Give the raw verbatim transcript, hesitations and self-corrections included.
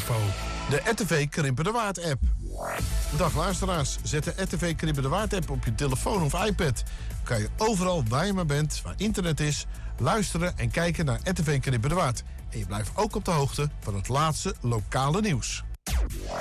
info. De R T V Krimpen de Waard app. Dag luisteraars, zet de R T V Krimpen de Waard app op je telefoon of iPad. Dan kan je overal waar je maar bent, waar internet is, luisteren en kijken naar R T V Krimpen de Waard. En je blijft ook op de hoogte van het laatste lokale nieuws.